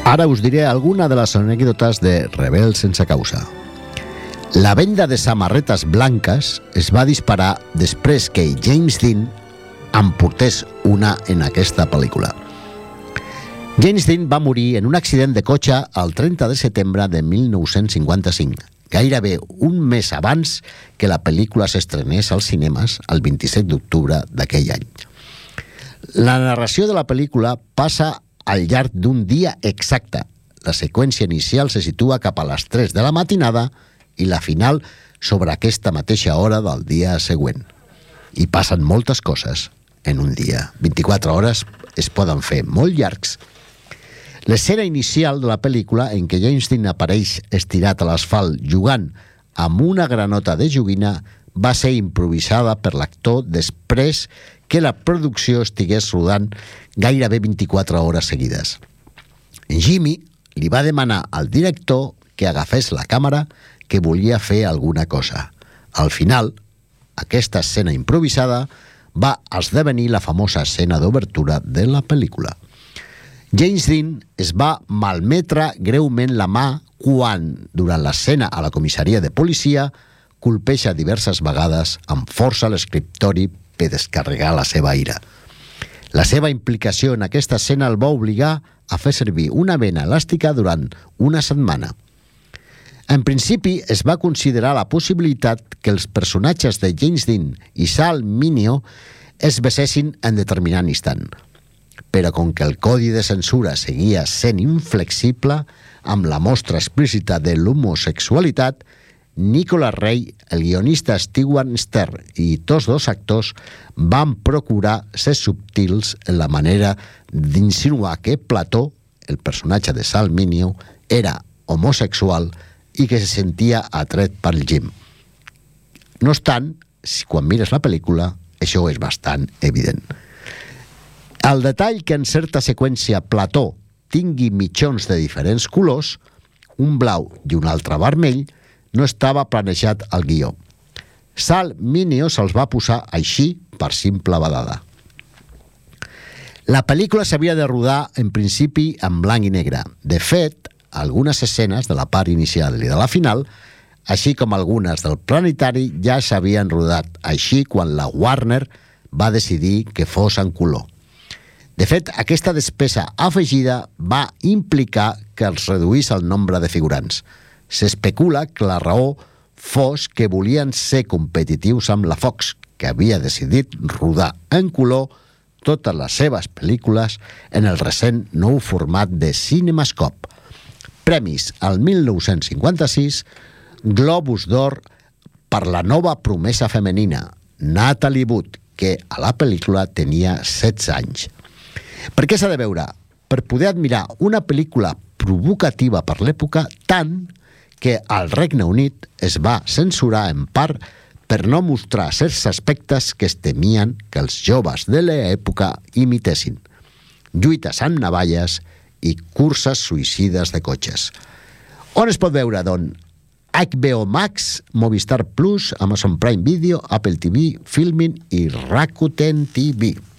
Ara us diré alguna de les anècdotes de Rebel sense causa. La venda de samarretes blanques es va disparar després que James Dean en portés una en aquesta pel·lícula. James Dean va morir en un accident de cotxe el 30 de setembre de 1955, gairebé un mes abans que la pel·lícula s'estrenés als cinemes el 27 d'octubre d'aquell any. La narració de la pel·lícula passa al llarg d'un dia exacte. La seqüència inicial se situa cap a les 3 de la matinada i la final sobre aquesta mateixa hora del dia següent. I passen moltes coses en un dia. 24 hores es poden fer molt llargs. L'escena inicial de la pel·lícula en què James Dean apareix estirat a l'asfalt jugant amb una granota de joguina va ser improvisada per l'actor després que la producció estigués rodant gairebé 24 hores seguides. Jimmy li va demanar al director que agafés la càmera que volia fer alguna cosa. Al final, aquesta escena improvisada va esdevenir la famosa escena d'obertura de la pel·lícula. James Dean es va malmetre greument la mà quan, durant l'escena a la comissaria de policia, colpeja diverses vegades amb força a l'escriptori per descarregar la seva ira. La seva implicació en aquesta escena el va obligar a fer servir una vena elàstica durant una setmana. En principi, es va considerar la possibilitat que els personatges de James Dean i Sal Mineo es besessin en determinat instant. Però com que el codi de censura seguia sent inflexible amb la mostra explícita de l'homosexualitat, Nicholas Ray, el guionista Stewart Stern i tots dos actors van procurar ser subtils en la manera d'insinuar que Plató, el personatge de Sal Mineo, era homosexual i que se sentia atret pel Jim. No obstant, quan mires la pel·lícula, això és bastant evident. El detall que en certa seqüència Plató tingui mitjons de diferents colors, un blau i un altre vermell, no estava planejat al guió. Sal Mineo se'ls va posar així per simple badada. La pel·lícula s'havia de rodar en principi en blanc i negre. De fet, algunes escenes de la part inicial i de la final, així com algunes del planetari, ja s'havien rodat així quan la Warner va decidir que fos en color. De fet, aquesta despesa afegida va implicar que es reduís el nombre de figurants. S'especula que la raó fos que volien ser competitius amb la Fox, que havia decidit rodar en color totes les seves pel·lícules en el recent nou format de CinemaScope. Premis al 1956, Globus d'Or per la nova promesa femenina, Natalie Wood, que a la pel·lícula tenia 16 anys. Per què s'ha de veure? Per poder admirar una pel·lícula provocativa per l'època, tant que al Regne Unit es va censurar en part per no mostrar certs aspectes que es temien que els joves de l'època imitessin. Lluites amb navalles i curses suïcides de cotxes. On es pot veure, doncs? HBO Max, Movistar Plus, Amazon Prime Video, Apple TV, Filmin i Rakuten TV.